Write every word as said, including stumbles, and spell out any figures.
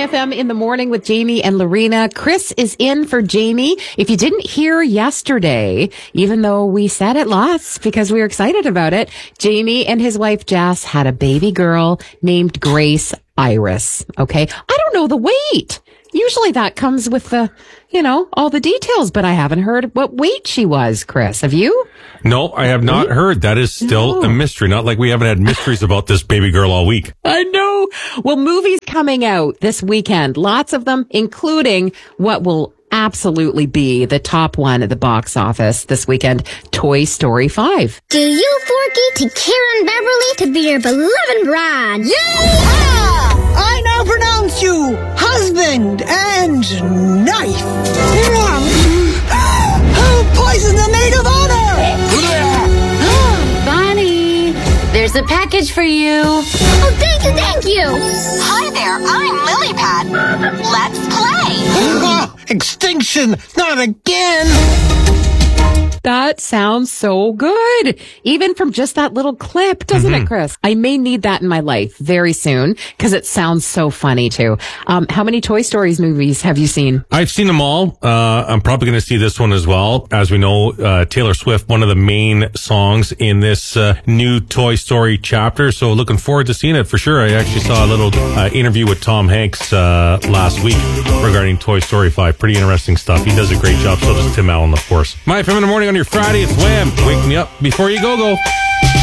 F M in the morning with Jamie and Lorena. Chris is in for Jamie. If you didn't hear yesterday, even though we said it lots because we were excited about it, Jamie and his wife Jess had a baby girl named Grace Iris. Okay. I don't know the weight. Usually that comes with the, you know, all the details, but I haven't heard what weight she was, Chris. Have you? No, I have not heard. That is still No. a mystery. Not like we haven't had mysteries about this baby girl all week. I know. Well, movies coming out this weekend. Lots of them, including what will absolutely be the top one at the box office this weekend, Toy Story five. Do you, Forky, to Karen Beverly to be your beloved bride? Yeehaw! I now pronounce you husband and knife. Poison the maid of honor! Bonnie, there's a package for you. Oh, thank you, thank you. Hi there, I'm Lilypad. Let's play. Extinction, not again! That sounds so good. Even from just that little clip, doesn't mm-hmm. it, Chris? I may need that in my life very soon because it sounds so funny too. Um, how many Toy Stories movies have you seen? I've seen them all. Uh, I'm probably going to see this one as well. As we know, uh, Taylor Swift, one of the main songs in this uh, new Toy Story chapter. So looking forward to seeing it for sure. I actually saw a little uh, interview with Tom Hanks uh, last week regarding Toy Story five. Pretty interesting stuff. He does a great job. So does Tim Allen, of course. My F M in the morning on your Friday, it's Wham! Wake me up before you go go.